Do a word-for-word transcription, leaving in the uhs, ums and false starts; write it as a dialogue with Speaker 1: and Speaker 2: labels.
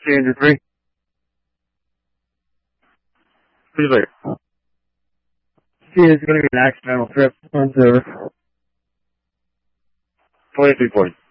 Speaker 1: Danger three. See you later. See, it's going to be an accidental trip. Once over. twenty-three forty.